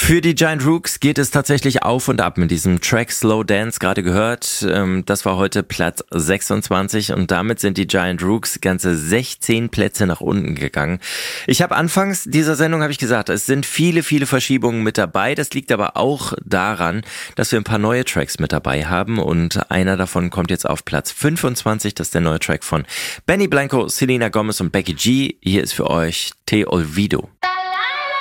Für die Giant Rooks geht es tatsächlich auf und ab mit diesem Track Slow Dance, gerade gehört. Das war heute Platz 26 und damit sind die Giant Rooks ganze 16 Plätze nach unten gegangen. Ich habe anfangs dieser Sendung gesagt, es sind viele Verschiebungen mit dabei. Das liegt aber auch daran, dass wir ein paar neue Tracks mit dabei haben und einer davon kommt jetzt auf Platz 25. Das ist der neue Track von Benny Blanco, Selena Gomez und Becky G. Hier ist für euch Te Olvido.